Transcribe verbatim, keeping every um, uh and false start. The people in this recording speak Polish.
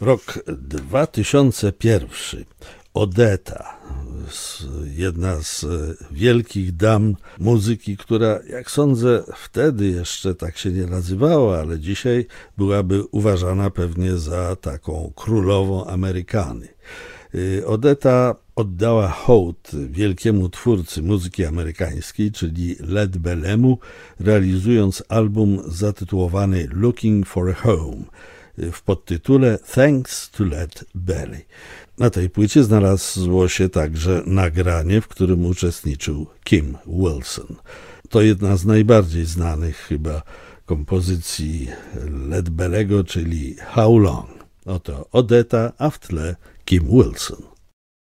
Rok dwa tysiące pierwszy. Odetta, jedna z wielkich dam muzyki, która, jak sądzę, wtedy jeszcze tak się nie nazywała, ale dzisiaj byłaby uważana pewnie za taką królową Amerykany. Odetta oddała hołd wielkiemu twórcy muzyki amerykańskiej, czyli Led Bellemu, realizując album zatytułowany Looking for a Home w podtytule Thanks to Led Belly. Na tej płycie znalazło się także nagranie, w którym uczestniczył Kim Wilson. To jedna z najbardziej znanych chyba kompozycji Led Bellego, czyli How Long. Oto Odetta, a w tle Kim Wilson.